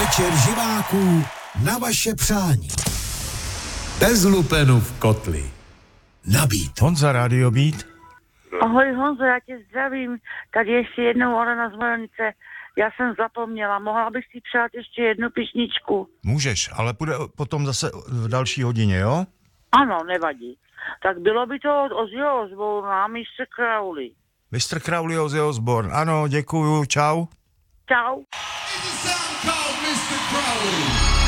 Večer živáků na vaše přání. Bez lupenu v kotli. Na Beat. Honza, Radio Beat. Ahoj Honzo, já tě zdravím. Tady ještě jednou Alena z Mojonice. Já jsem zapomněla, mohla bych si přát ještě jednu písničku. Můžeš, ale půjde potom zase v další hodině, jo? Ano, nevadí. Tak bylo by to od Ozzyho Osbourna, Mr. Crowley. Mr. Crowley, Ozzy Osbourne. Ano, děkuju, čau. Čau. It's a sound called Mr. Crowley.